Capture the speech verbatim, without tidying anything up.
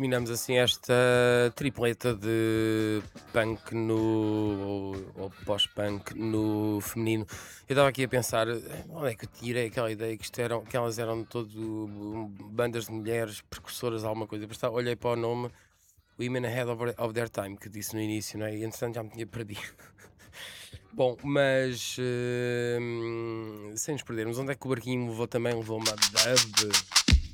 terminamos assim esta tripleta de punk no ou pós-punk no feminino. Eu estava aqui a pensar, eh, onde é que eu tirei aquela ideia que, isto eram, que elas eram todo um, bandas de mulheres precursoras de alguma coisa. Depois tá- olhei para o nome Women Ahead of, of Their Time, que disse no início, não é? E entretanto já me tinha perdido. Bom, mas eh, sem nos perdermos, onde é que o barquinho me levou também? Levou uma dub.